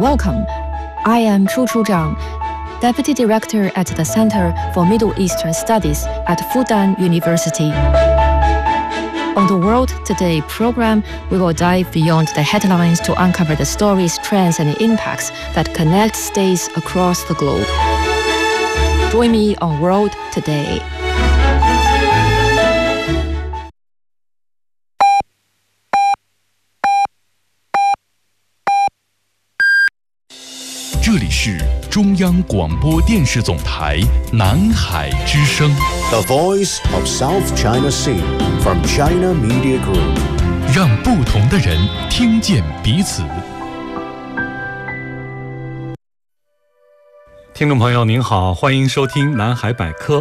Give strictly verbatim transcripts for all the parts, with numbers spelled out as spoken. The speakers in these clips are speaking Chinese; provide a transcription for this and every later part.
Welcome. I am Chu Chu Zhang, Deputy Director at the Center for Middle Eastern Studies at Fudan University. On the World Today program, we will dive beyond the headlines to uncover the stories, trends, and impacts that connect states across the globe. Join me on World Today. 这里是中央广播电视总台南海之声 The Voice of South China Sea from China Media Group. 让不同的人听见彼此。 听众朋友您好，欢迎收听南海百科。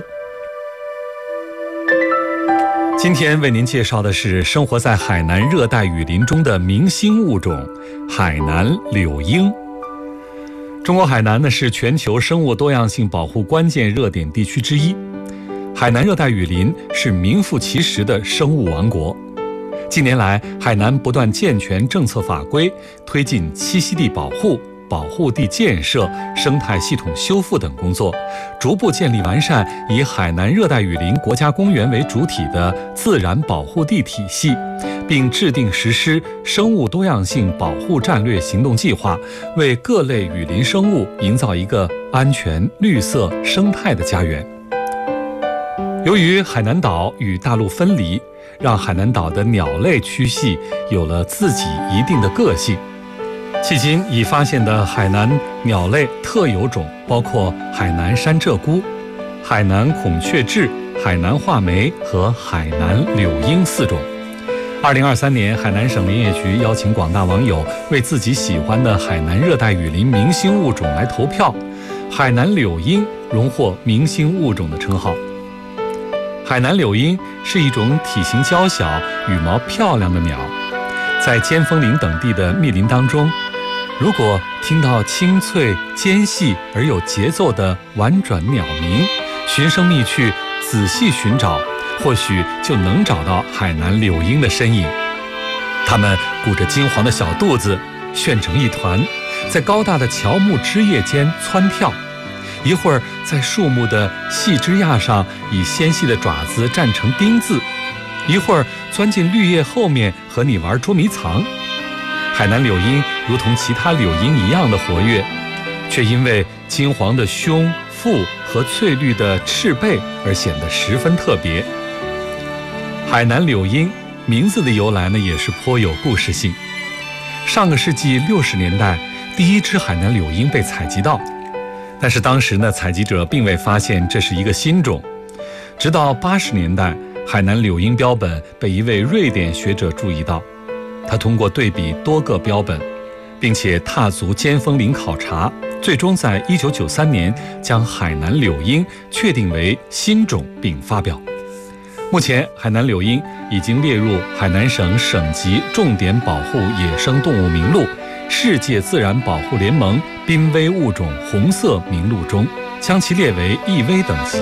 今天为您介绍的是生活在海南热带雨林中的明星物种海南柳莺。中国海南呢是全球生物多样性保护关键热点地区之一，海南热带雨林是名副其实的生物王国。近年来，海南不断健全政策法规，推进栖息地保护、保护地建设、生态系统修复等工作，逐步建立完善以海南热带雨林国家公园为主体的自然保护地体系，并制定实施生物多样性保护战略行动计划，为各类雨林生物营造一个安全、绿色、生态的家园。由于海南岛与大陆分离，让海南岛的鸟类区系有了自己一定的个性。迄今已发现的海南鸟类特有种包括海南山鹧鸪、海南孔雀雉、海南画眉和海南柳莺四种。二零二三年，海南省林业局邀请广大网友为自己喜欢的海南热带雨林明星物种来投票，海南柳莺荣获明星物种的称号。海南柳莺是一种体型娇小、羽毛漂亮的鸟，在尖峰林等地的密林当中，如果听到清脆、尖细而有节奏的婉转鸟鸣，循声觅去，仔细寻找，或许就能找到海南柳莺的身影。它们鼓着金黄的小肚子，旋成一团，在高大的乔木枝叶间蹿跳，一会儿在树木的细枝桠上以纤细的爪子站成钉子，一会儿钻进绿叶后面和你玩捉迷藏。海南柳莺如同其他柳莺一样的活跃，却因为金黄的胸、腹和翠绿的翅背而显得十分特别。海南柳莺名字的由来呢，也是颇有故事性。上个世纪六十年代，第一只海南柳莺被采集到，但是当时呢，采集者并未发现这是一个新种。直到八十年代，海南柳莺标本被一位瑞典学者注意到，他通过对比多个标本，并且踏足尖峰林考察，最终在一九九三年将海南柳莺确定为新种并发表。目前，海南柳莺已经列入海南省省级重点保护野生动物名录、世界自然保护联盟濒危物种红色名录中，将其列为易危等级。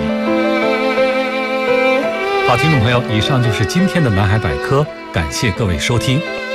好，听众朋友，以上就是今天的南海百科，感谢各位收听。